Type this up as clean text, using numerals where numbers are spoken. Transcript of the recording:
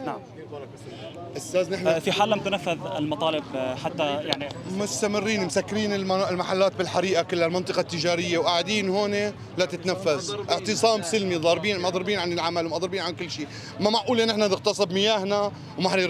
نعم. استاذ نحن في حال لم تنفذ المطالب حتى يعني مستمرين مسكرين المحلات بالحريقه كلها، المنطقه التجاريه، وقاعدين هون لا تتنفذ. اعتصام سلمي، ضاربين مضربين عن العمل ومضربين عن كل شيء. ما معقوله نحن نغتصب مياهنا وما